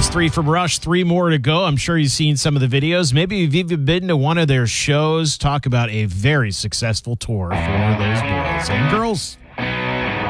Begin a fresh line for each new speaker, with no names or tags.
There's 3 from Rush, 3 more to go. I'm sure you've seen some of the videos. Maybe you've even been to one of their shows. Talk about a very successful tour for those boys and girls.